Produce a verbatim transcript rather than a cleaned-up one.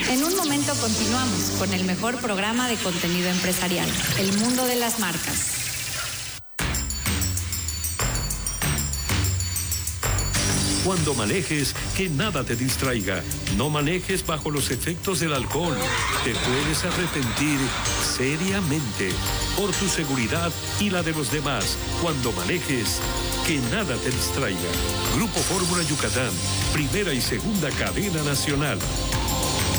En un momento continuamos con el mejor programa de contenido empresarial, El Mundo de las Marcas. Cuando manejes, que nada te distraiga. No manejes bajo los efectos del alcohol. Te puedes arrepentir seriamente. Por tu seguridad y la de los demás. Cuando manejes, que nada te distraiga. Grupo Fórmula Yucatán, primera y segunda cadena nacional.